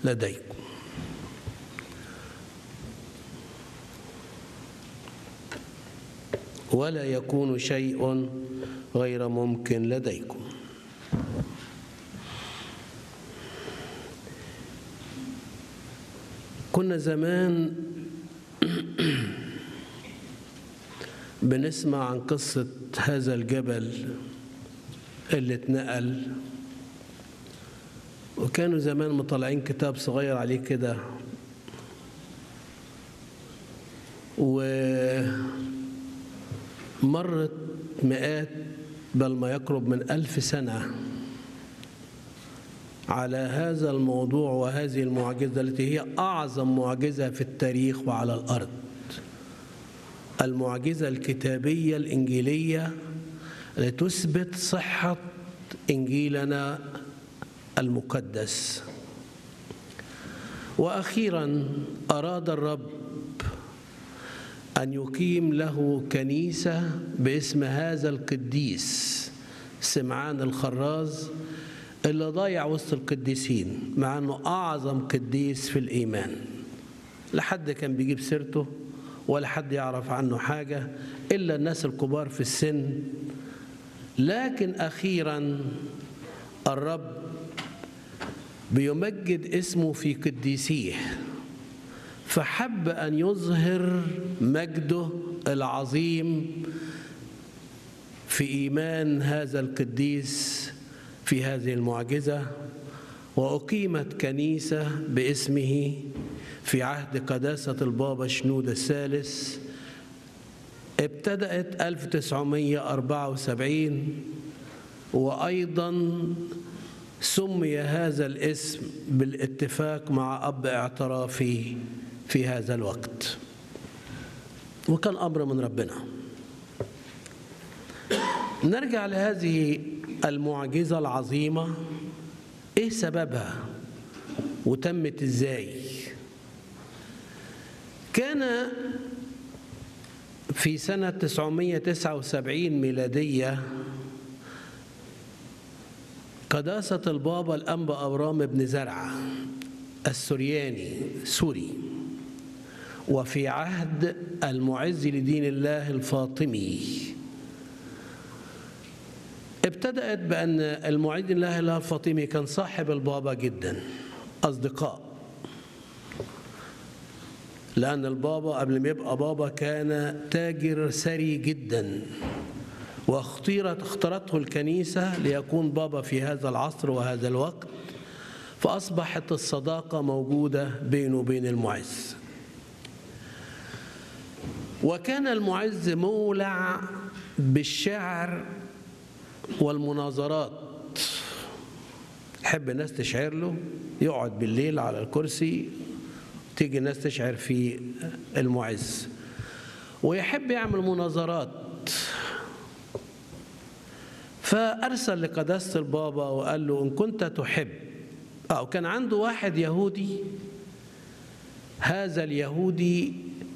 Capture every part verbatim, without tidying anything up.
لديكم. ولا يكون شيء غير ممكن لديكم. كنا زمان بنسمع عن قصة هذا الجبل اللي اتنقل، وكانوا زمان مطلعين كتاب صغير عليه كده، ومرت مئات بل ما يقرب من ألف سنة على هذا الموضوع وهذه المعجزة التي هي أعظم معجزة في التاريخ وعلى الأرض، المعجزة الكتابية الإنجيلية لتثبت صحة إنجيلنا المقدس. وأخيراً أراد الرب أن يقيم له كنيسة باسم هذا القديس سمعان الخراز اللي ضايع وسط القديسين، مع أنه أعظم قديس في الإيمان. لا حد كان بيجيب سيرته ولا حد يعرف عنه حاجة إلا الناس الكبار في السن، لكن أخيراً الرب بيمجد اسمه في قديسيه، فحب أن يظهر مجده العظيم في إيمان هذا القديس في هذه المعجزة. وأقيمت كنيسة باسمه في عهد قداسة البابا شنودة الثالث، ابتدأت ألف وتسعمائة وأربعة وسبعين، وأيضا سمي هذا الاسم بالاتفاق مع أب اعترافي في هذا الوقت، وكان أمر من ربنا. نرجع لهذه المعجزة العظيمة، إيه سببها وتمت إزاي؟ كان في سنة تسعمائة وتسعة وسبعين ميلادية قداسة البابا الأنبا أبرام بن زرعة السورياني سوري، وفي عهد المعز لدين الله الفاطمي، ابتدأت بأن المعز لدين الله الفاطمي كان صاحب البابا جدا، أصدقاء، لأن البابا قبل ما يبقى بابا كان تاجر ثري جدا، واختيرت اختارته الكنيسة ليكون بابا في هذا العصر وهذا الوقت، فأصبحت الصداقة موجودة بينه وبين المعز. وكان المعز مولع بالشعر والمناظرات، يحب الناس تشعر له، يقعد بالليل على الكرسي تيجي الناس تشعر في المعز، ويحب يعمل مناظرات. فأرسل لقداسة البابا وقال له إن كنت تحب، أو كان عنده واحد يهودي، هذا اليهودي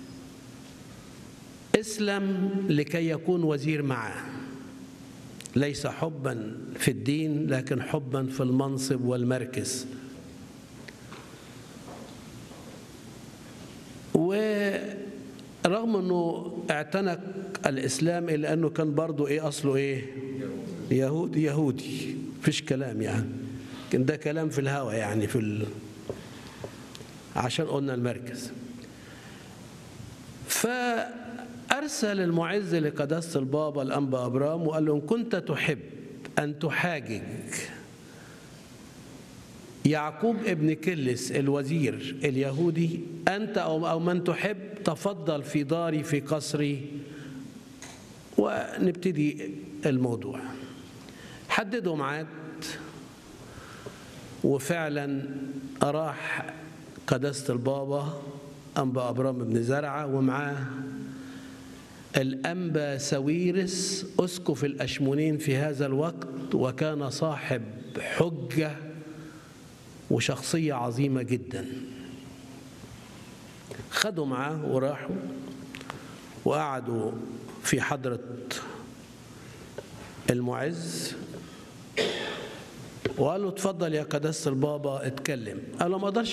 اسلم لكي يكون وزير معه، ليس حبا في الدين لكن حبا في المنصب والمركز. ورغم أنه اعتنق الإسلام إلا أنه كان برضو إيه أصله إيه يهودي يهودي فيش كلام يعني، كان ده كلام في الهوى يعني في ال... عشان قلنا المركز. فأرسل المعز لقداسة البابا الأنبا أبرام وقال له إن كنت تحب أن تحاجج يعقوب ابن كلس الوزير اليهودي، أنت أو من تحب تفضل في داري في قصري ونبتدي الموضوع. حددوا ميعاد، وفعلا راح قداسة البابا أنبا أبرام بن زرعة ومعاه الأنبا ساويرس أسقف الأشمونين في هذا الوقت، وكان صاحب حجة وشخصية عظيمة جدا. خدوا معاه وراحوا وقعدوا في حضرة المعز وقال له اتفضل يا قداسة البابا اتكلم. قال له ما اقدرش